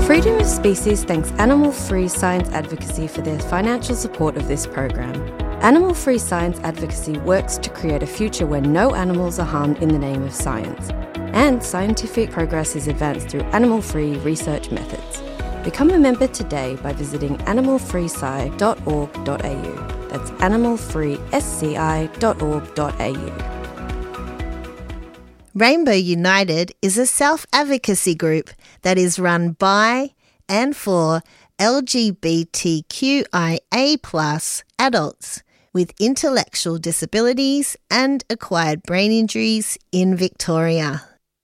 Freedom of Species thanks Animal Free Science Advocacy for their financial support of this program. Animal Free Science Advocacy works to create a future where no animals are harmed in the name of science, and scientific progress is advanced through animal-free research methods. Become a member today by visiting animalfreesci.org.au. That's animalfreesci.org.au. Rainbow United is a self-advocacy group that is run by and for LGBTQIA+ adults with intellectual disabilities and acquired brain injuries in Victoria.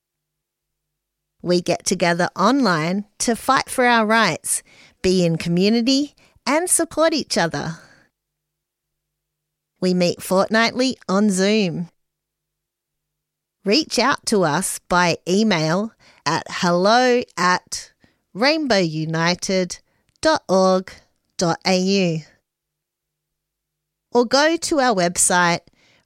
We get together online to fight for our rights, be in community and support each other. We meet fortnightly on Zoom. Reach out to us by email at hello@rainbowunited.org.au or go to our website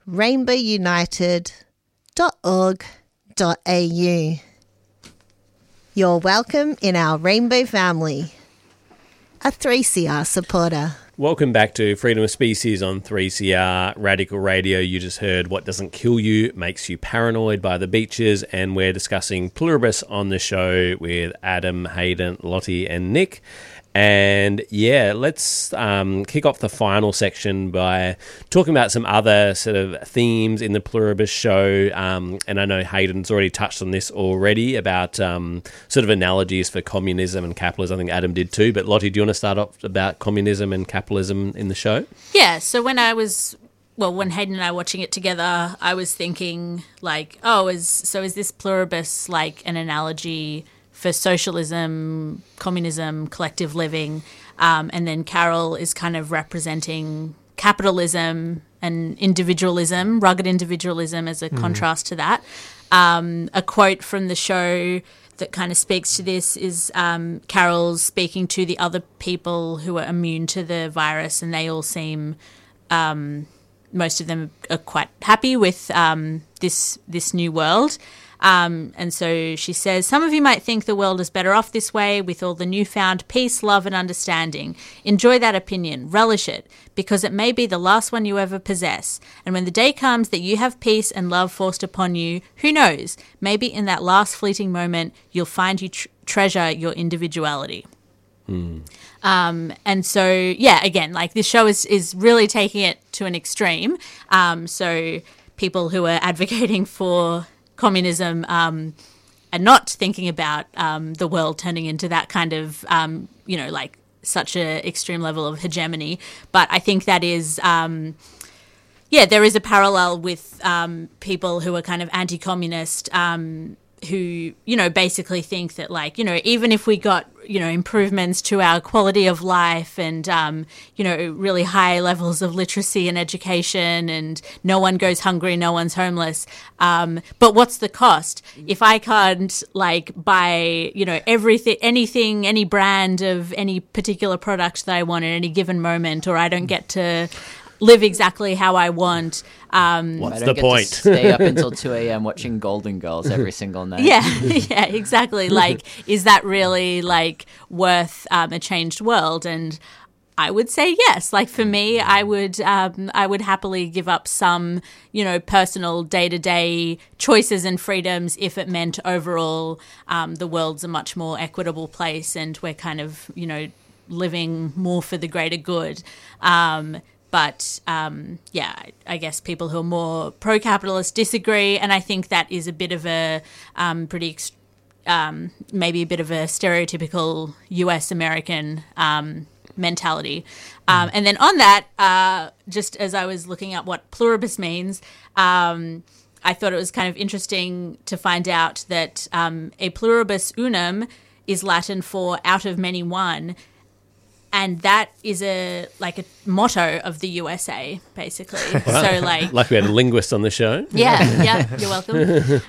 rainbowunited.org.au. You're welcome in our Rainbow family. A 3CR supporter. Welcome back to Freedom of Species on 3CR Radical Radio. You just heard What Doesn't Kill You Makes You Paranoid by The Beaches, and we're discussing Pluribus on the show with Adam, Hayden, Lottie and Nick. And yeah, let's kick off the final section by talking about some other sort of themes in the Pluribus show. And I know Hayden's already touched on this already about sort of analogies for communism and capitalism. I think Adam did too. But Lottie, do you want to start off about communism and capitalism in the show? Yeah, so when Hayden and I were watching it together, I was thinking like, is this Pluribus like an analogy for socialism, communism, collective living, and then Carol is kind of representing capitalism and individualism, rugged individualism as a contrast to that. A quote from the show that kind of speaks to this is Carol's speaking to the other people who are immune to the virus, and they all seem, most of them are quite happy with this new world. And so she says, some of you might think the world is better off this way with all the newfound peace, love and understanding. Enjoy that opinion, relish it, because it may be the last one you ever possess. And when the day comes that you have peace and love forced upon you, who knows, maybe in that last fleeting moment, you'll find you treasure your individuality. And so, yeah, again, like this show is really taking it to an extreme. So people who are advocating for communism are not thinking about the world turning into that kind of, like such a extreme level of hegemony. But I think that is, there is a parallel with people who are kind of anti-communist who, basically think that like, even if we got, improvements to our quality of life and, really high levels of literacy and education and no one goes hungry, no one's homeless. But what's the cost? If I can't like buy, everything, anything, any brand of any particular product that I want at any given moment, or I don't get to live exactly how I want. What's the point? To stay up until 2 a.m. watching Golden Girls every single night. Yeah, exactly. Like, is that really like worth a changed world? And I would say yes. Like for me, I would happily give up some, personal day-to-day choices and freedoms if it meant overall the world's a much more equitable place and we're kind of, living more for the greater good. But, I guess people who are more pro-capitalist disagree, and I think that is a bit of a maybe a bit of a stereotypical US-American mentality. And then on that, just as I was looking at what pluribus means, I thought it was kind of interesting to find out that a pluribus unum is Latin for out of many one. And that is a motto of the USA, basically. Wow. So like we had a linguist on the show. Yeah, you're welcome.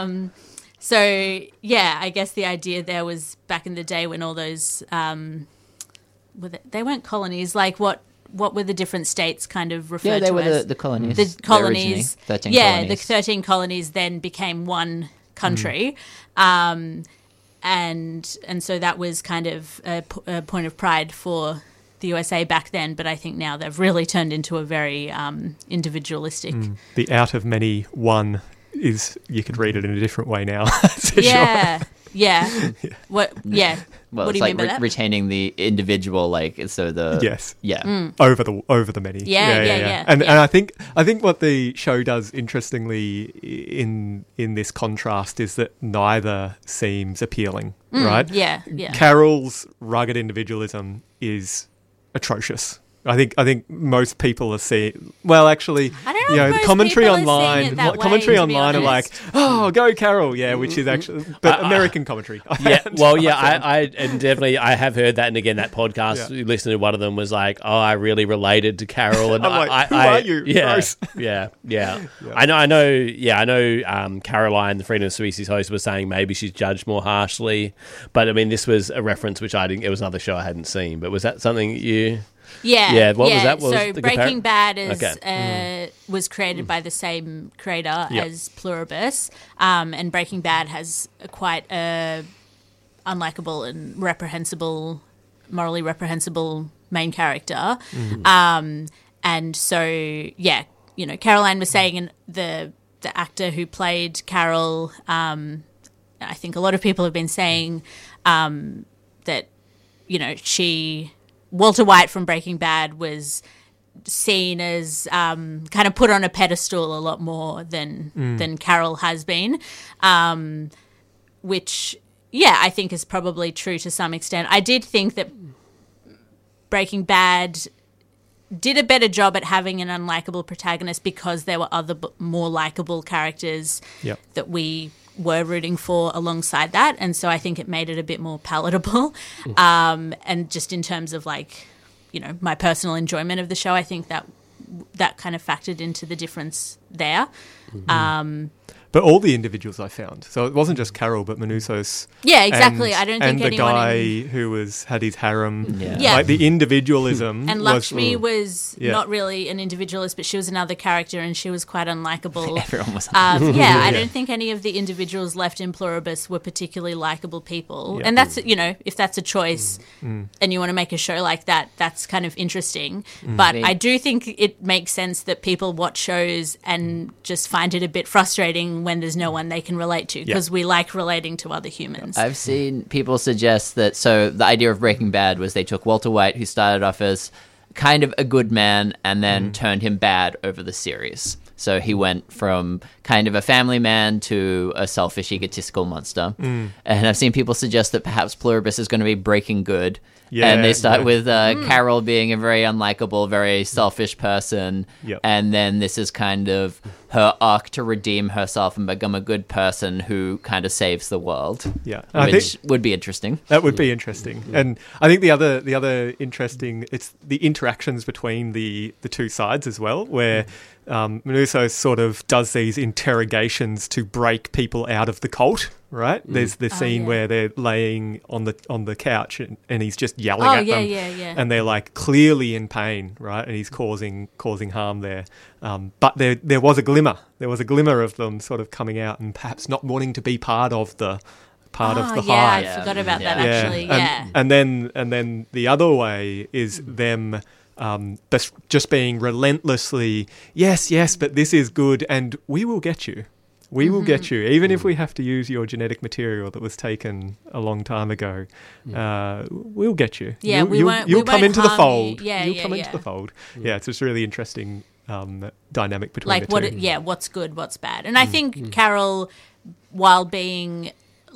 I guess the idea there was back in the day when all those they weren't colonies. Like what were the different states kind of referred to as? Yeah, they were the colonies. The colonies. 13 colonies. The 13 colonies then became one country. and so that was kind of a point of pride for the USA back then, but I think now they've really turned into a very individualistic. The out of many one is, you could read it in a different way now. For Yeah. What? Yeah. Well, What do it's you like mean by that? retaining the individual, like, so the Yes. yeah. Over the many. Yeah. And I think what the show does interestingly in this contrast is that neither seems appealing, right? Yeah. Carol's rugged individualism is atrocious. I think most people are seeing. Well, actually, I don't know if the most commentary people are seeing online, it that way, commentary to be online are like, honest. "Oh, go Carol!" Yeah, which is actually, but American commentary. Yeah, well, yeah, I and definitely I have heard that, and again, that podcast listener, one of them was like, "Oh, I really related to Carol," and I'm like, "Who I are you? Yeah, Gross." yeah. I know. Caroline, the Freedom of Species host, was saying maybe she's judged more harshly, but I mean, this was a reference which I didn't. It was another show I hadn't seen, but was that something you? Yeah. What was that? What so was the Breaking Bad is Okay. was created by the same creator as Pluribus, and Breaking Bad has quite a unlikable and reprehensible, morally reprehensible main character. And so Caroline was saying, and the actor who played Carol, I think a lot of people have been saying that Walter White from Breaking Bad was seen as kind of put on a pedestal a lot more than Carol has been, which, I think is probably true to some extent. I did think that Breaking Bad did a better job at having an unlikable protagonist because there were other more likable characters that we were rooting for alongside that, and so I think it made it a bit more palatable. And just in terms of my personal enjoyment of the show, I think that kind of factored into the difference there. But all the individuals I found, so it wasn't just Carol, but Manousos. Yeah, exactly. I don't think and the anyone guy who had his harem. Yeah. Like the individualism. and Lakshmi was not really an individualist, but she was another character, and she was quite unlikable. Everyone was. I don't think any of the individuals left in Pluribus were particularly likable people, and that's if that's a choice, and you want to make a show like that, that's kind of interesting. But I do think it makes sense that people watch shows and just find it a bit frustrating when there's no one they can relate to, because we like relating to other humans. I've seen people suggest that, so the idea of Breaking Bad was they took Walter White, who started off as kind of a good man, and then turned him bad over the series. So he went from kind of a family man to a selfish, egotistical monster. And I've seen people suggest that perhaps Pluribus is going to be Breaking Good. And they start with Carol being a very unlikable, very selfish person. And then this is kind of her arc to redeem herself and become a good person who kind of saves the world. Yeah. Which would be interesting. That would be interesting. And I think the other interesting, it's the interactions between the two sides as well, where Manousos sort of does these interrogations to break people out of the cult, right? There's the scene where they're laying on the couch and he's just yelling at them. And they're like clearly in pain, right? And he's causing harm there. But there was a glimmer. There was a glimmer of them sort of coming out and perhaps not wanting to be part of the hive. I forgot about that actually. And then the other way is them just being relentlessly, yes, but this is good, and we will get you. We will get you, even if we have to use your genetic material that was taken a long time ago. We'll get you. Yeah, you'll come into the fold. You'll come into the fold. Yeah, it's just really interesting dynamic between the two. What's good, what's bad, and I think Carol, while being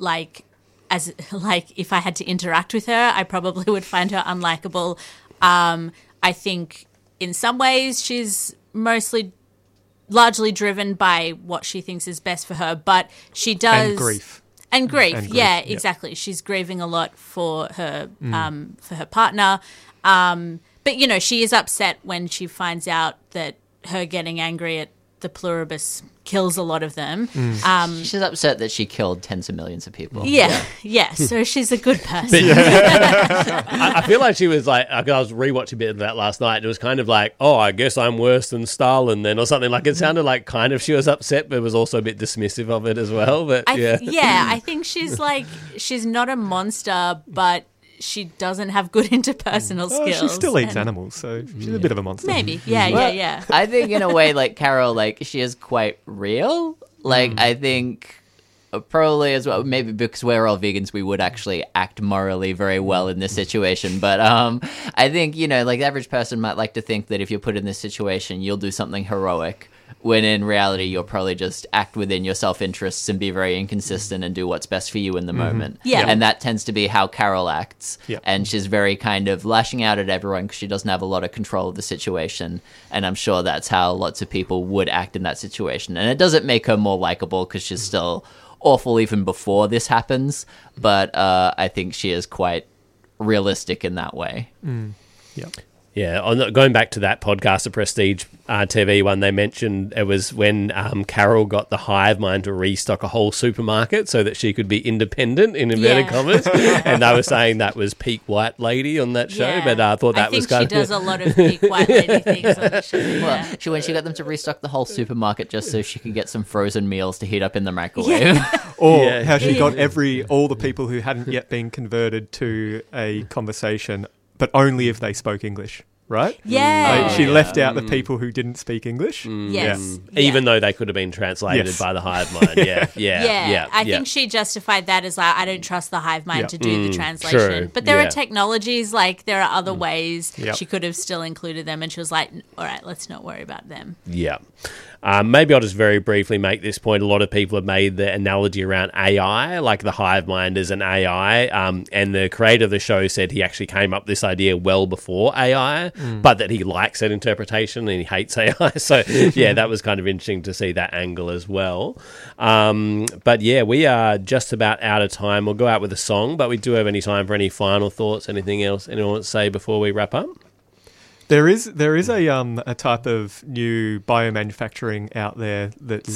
if I had to interact with her, I probably would find her unlikable. I think in some ways she's largely driven by what she thinks is best for her, but she does... And grief. Yeah, exactly. She's grieving a lot for her partner. But, she is upset when she finds out that her getting angry at the pluribus kills a lot of them. She's upset that she killed tens of millions of people. Yeah. So she's a good person. I feel like she was like, I was rewatching a bit of that last night, and it was kind of like, oh, I guess I'm worse than Stalin then, or something. Like, it sounded like kind of she was upset, but was also a bit dismissive of it as well. But I think she's like, she's not a monster, but she doesn't have good interpersonal skills. She still eats animals, so she's a bit of a monster. Maybe. Yeah. I think in a way, like Carol, like she is quite real. Like I think probably as well, maybe because we're all vegans, we would actually act morally very well in this situation. But I think, you know, like the average person might like to think that if you're put in this situation, you'll do something heroic, when in reality you'll probably just act within your self-interests and be very inconsistent and do what's best for you in the moment. Yeah. And that tends to be how Carol acts. Yeah. And she's very kind of lashing out at everyone because she doesn't have a lot of control of the situation. And I'm sure that's how lots of people would act in that situation. And it doesn't make her more likable because she's still awful even before this happens. But I think she is quite realistic in that way. Yeah. Yeah, going back to that podcast, the Prestige TV one, they mentioned it was when Carol got the hive mind to restock a whole supermarket so that she could be independent, in inverted commas. And they were saying that was peak white lady on that show, but I thought that was kind of... I think she does a lot of peak white lady things on the show. Well, when she got them to restock the whole supermarket just so she could get some frozen meals to heat up in the microwave. Or how she got all the people who hadn't yet been converted to a conversation, but only if they spoke English, right? Yeah. She left out the people who didn't speak English. Yes. Even though they could have been translated by the hive mind. Yeah. I think she justified that as like, I don't trust the hive mind to do the translation. True. But there are technologies, like there are other ways Yep. she could have still included them. And she was like, all right, let's not worry about them. Yeah. Maybe I'll just very briefly make this point. A lot of people have made the analogy around AI, like the hive mind is an AI. And the creator of the show said he actually came up with this idea well before AI, but that he likes that interpretation and he hates AI. So, yeah, that was kind of interesting to see that angle as well. But, yeah, we are just about out of time. We'll go out with a song, but we do have any time for any final thoughts, anything else anyone wants to say before we wrap up? There is a type of new biomanufacturing out there that's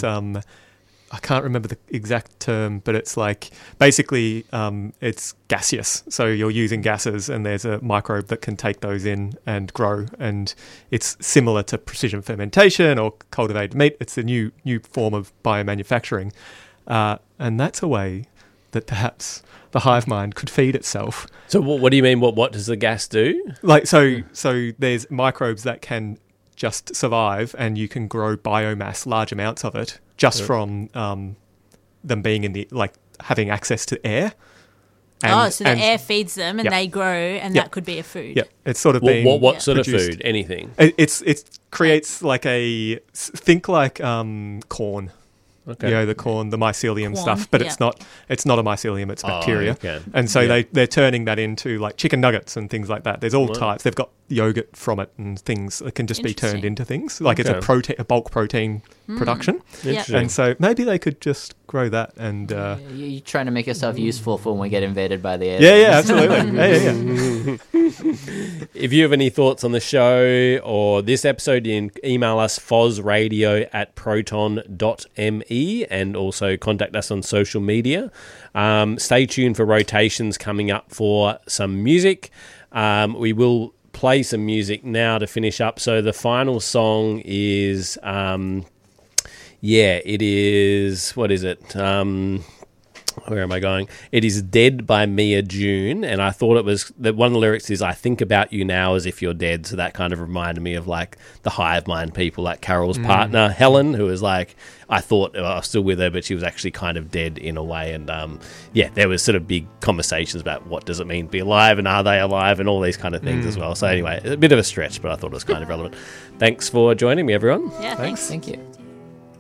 I can't remember the exact term, but it's like basically it's gaseous. So you're using gases, and there's a microbe that can take those in and grow. And it's similar to precision fermentation or cultivated meat. It's a new form of biomanufacturing, and that's a way that perhaps the hive mind could feed itself. So what do you mean? What does the gas do? Like so there's microbes that can just survive, and you can grow biomass, large amounts of it, just from them being in the having access to air. So the air feeds them, and they grow, and that could be a food. Yeah, it's sort of being what sort produced. of food? Anything? It creates like think like corn. Okay. You know, the corn, the mycelium stuff, but it's not a mycelium, it's bacteria. Okay. And so they're turning that into like chicken nuggets and things like that. There's all types. They've got yogurt from it and things that can just be turned into things. Like it's a bulk protein production. Interesting. And so maybe they could just grow that and You're trying to make yourself useful for when we get invaded by the aliens. Yeah, absolutely. Yeah. If you have any thoughts on the show or this episode, you can email us fozradio@proton.me and also contact us on social media. Stay tuned for rotations coming up for some music. We will play some music now to finish up. So the final song is, it is, what is it? Where am I going? It is Dead by Mia June, and I thought it was that one of the lyrics is I think about you now as if you're dead, so that kind of reminded me of like the hive mind people, like Carol's partner Helen, who was like, I thought I was still with her, but she was actually kind of dead in a way. And there was sort of big conversations about what does it mean to be alive and are they alive and all these kind of things as well. So anyway, a bit of a stretch, but I thought it was kind of relevant. Thanks for joining me, everyone. Yeah, thanks. Thank you.